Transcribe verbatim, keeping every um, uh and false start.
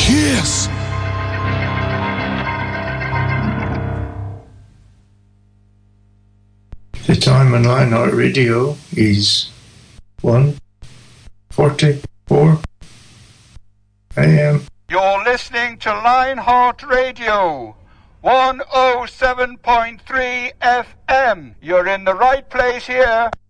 Kiss. The time on Lionheart Radio is one forty-four a m. You're listening to Lionheart Radio, one oh seven point three F M. You're in the right place here.